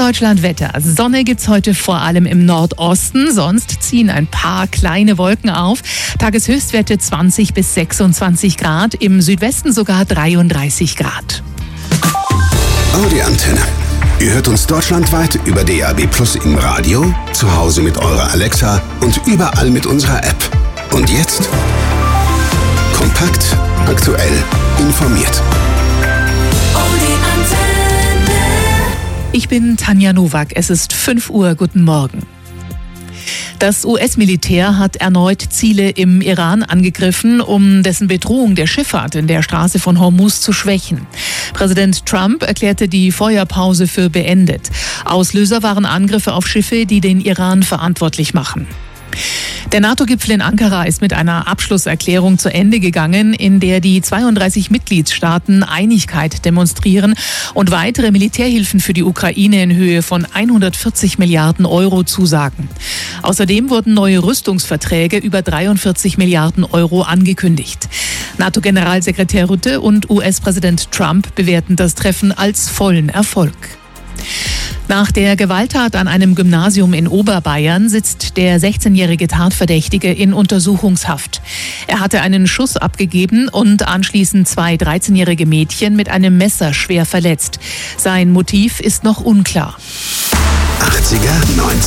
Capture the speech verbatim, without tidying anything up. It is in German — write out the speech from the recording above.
Süddeutschland-Wetter. Sonne gibt's heute vor allem im Nordosten, sonst ziehen ein paar kleine Wolken auf. Tageshöchstwerte zwanzig bis sechsundzwanzig Grad, im Südwesten sogar dreiunddreißig Grad. Audi Antenne. Ihr hört uns deutschlandweit über D A B Plus im Radio, zu Hause mit eurer Alexa und überall mit unserer App. Und jetzt kompakt, aktuell, informiert. Ich bin Tanja Nowak, es ist fünf Uhr, guten Morgen. Das U S-Militär hat erneut Ziele im Iran angegriffen, um dessen Bedrohung der Schifffahrt in der Straße von Hormuz zu schwächen. Präsident Trump erklärte die Feuerpause für beendet. Auslöser waren Angriffe auf Schiffe, die den Iran verantwortlich machen. Der NATO-Gipfel in Ankara ist mit einer Abschlusserklärung zu Ende gegangen, in der die zweiunddreißig Mitgliedstaaten Einigkeit demonstrieren und weitere Militärhilfen für die Ukraine in Höhe von hundertvierzig Milliarden Euro zusagen. Außerdem wurden neue Rüstungsverträge über dreiundvierzig Milliarden Euro angekündigt. NATO-Generalsekretär Rutte und U S-Präsident Trump bewerten das Treffen als vollen Erfolg. Nach der Gewalttat an einem Gymnasium in Oberbayern sitzt der sechzehnjährige Tatverdächtige in Untersuchungshaft. Er hatte einen Schuss abgegeben und anschließend zwei dreizehnjährige Mädchen mit einem Messer schwer verletzt. Sein Motiv ist noch unklar. achtziger, neunziger